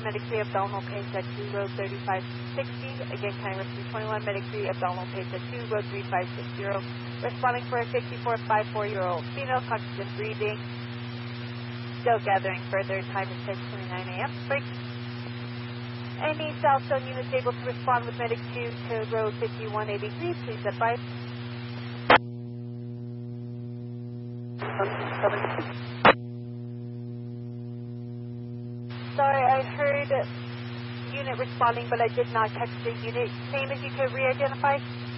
Medic 3 abdominal pain at 2, road 3560. Again, can I rescue 21, Medic 3 abdominal pain at 2, road 3560. Responding for a 54-54-year-old female, conscious and breathing. Still gathering further. Time is 10:29 a.m. Break. Any South Zone units able to respond with Medic 2 to road 5183, please advise. Sorry, I heard unit responding, but I did not catch the unit name. If you could re-identify.